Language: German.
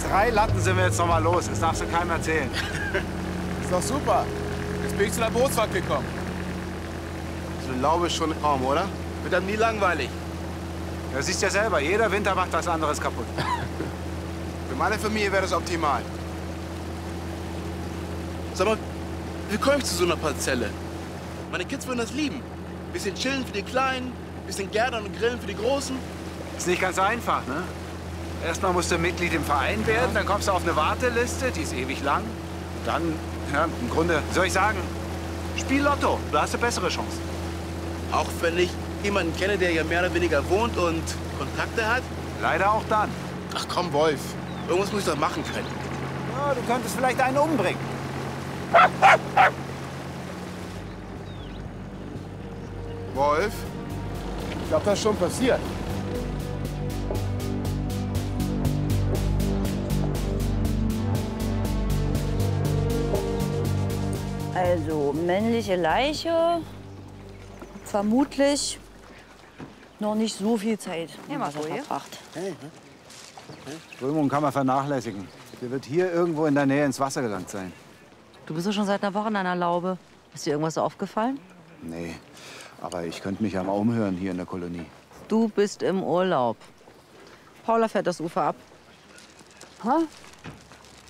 3 Latten sind wir jetzt noch mal los. Das darfst du keinem erzählen. Ist doch super. Jetzt bin ich zu der Bootsfahrt gekommen. So eine Laube ist schon ein Traum, oder? Wird dann nie langweilig. Du siehst ja selber, jeder Winter macht was anderes kaputt. Für meine Familie wäre das optimal. Sag mal, wie komme ich zu so einer Parzelle? Meine Kids würden das lieben. Bisschen chillen für die Kleinen, bisschen gärtnern und grillen für die Großen. Ist nicht ganz einfach, ne? Erstmal musst du Mitglied im Verein werden, dann kommst du auf eine Warteliste, die ist ewig lang. Dann, ja, im Grunde, wie soll ich sagen, spiel Lotto, da hast du bessere Chancen. Auch wenn ich jemanden kenne, der hier mehr oder weniger wohnt und Kontakte hat? Leider auch dann. Ach komm, Wolf. Irgendwas muss ich doch machen können. Ja, du könntest vielleicht einen umbringen. Wolf? Ich glaube, das ist schon passiert. Also, männliche Leiche, vermutlich noch nicht so viel Zeit im Wasser verbracht. Strömung kann man vernachlässigen. Der wird hier irgendwo in der Nähe ins Wasser gelangt sein. Du bist doch schon seit einer Woche in deiner Laube. Ist dir irgendwas so aufgefallen? Nee, aber ich könnte mich ja mal umhören hier in der Kolonie. Du bist im Urlaub. Paula fährt das Ufer ab. Ha?